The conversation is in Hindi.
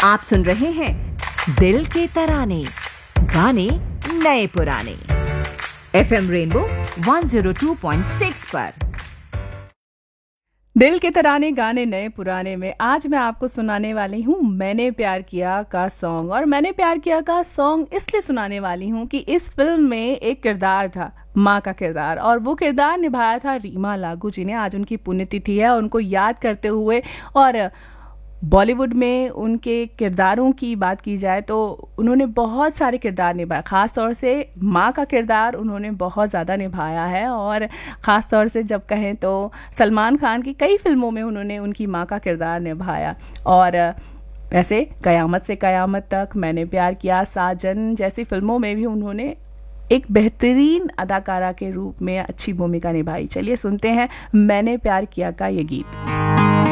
आप सुन रहे हैं दिल के तराने, गाने नए पुराने, FM रेनबो 102.6 पर। दिल के तराने गाने नए पुराने में आज मैं आपको सुनाने वाली हूँ मैंने प्यार किया का सॉन्ग। और मैंने प्यार किया का सॉन्ग इसलिए सुनाने वाली हूँ कि इस फिल्म में एक किरदार था, माँ का किरदार, और वो किरदार निभाया था रीमा लागू जी ने। आज उनकी पुण्यतिथि है, उनको याद करते हुए और बॉलीवुड में उनके किरदारों की बात की जाए तो उन्होंने बहुत सारे किरदार निभाए। ख़ास तौर से माँ का किरदार उन्होंने बहुत ज़्यादा निभाया है। और ख़ास तौर से जब कहें तो सलमान खान की कई फिल्मों में उन्होंने उनकी माँ का किरदार निभाया। और वैसे कयामत से कयामत तक, मैंने प्यार किया, साजन जैसी फिल्मों में भी उन्होंने एक बेहतरीन अदाकारा के रूप में अच्छी भूमिका निभाई। चलिए सुनते हैं मैंने प्यार किया का ये गीत।